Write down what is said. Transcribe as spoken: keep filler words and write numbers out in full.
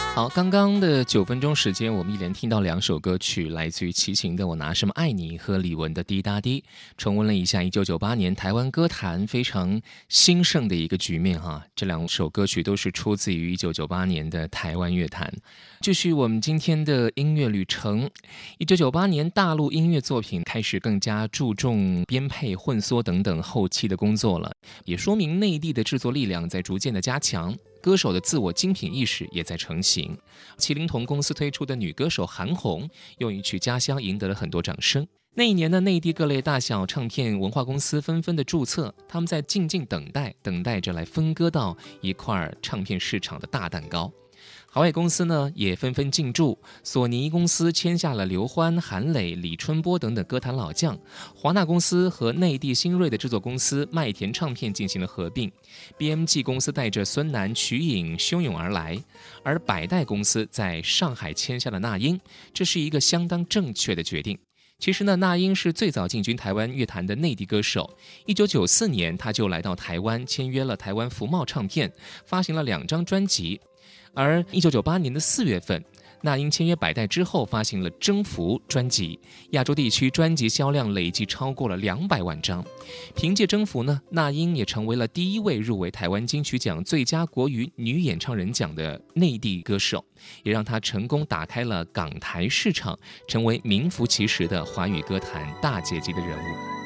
好，刚刚的九分钟时间，我们一连听到两首歌曲，来自于齐秦的《我拿什么爱你》和李玟的《滴答滴》，重温了一下一九九八年台湾歌坛非常兴盛的一个局面哈。这两首歌曲都是出自于一九九八年的台湾乐坛。继续我们今天的音乐旅程，一九九八年大陆音乐作品开始更加注重编配、混缩等等后期的工作了，也说明内地的制作力量在逐渐的加强。歌手的自我精品意识也在成型。麒麟童公司推出的女歌手韩红，用一曲《家乡》赢得了很多掌声。那一年的内地各类大小唱片文化公司纷纷的注册，他们在静静等待，等待着来分割到一块唱片市场的大蛋糕。海外公司呢也纷纷进驻，索尼公司签下了刘欢、韩磊、李春波等等歌坛老将，华纳公司和内地新锐的制作公司麦田唱片进行了合并， B M G 公司带着孙楠、瞿颖汹涌而来，而百代公司在上海签下了那英，这是一个相当正确的决定。其实呢，那英是最早进军台湾乐坛的内地歌手。一九九四年，他就来到台湾，签约了台湾福茂唱片，发行了两张专辑。而一九九八年的四月份，那英签约百代之后，发行了《征服》专辑，亚洲地区专辑销量累计超过了两百万张。凭借《征服》呢，那英也成为了第一位入围台湾金曲奖最佳国语女演唱人奖的内地歌手，也让她成功打开了港台市场，成为名副其实的华语歌坛大姐级的人物。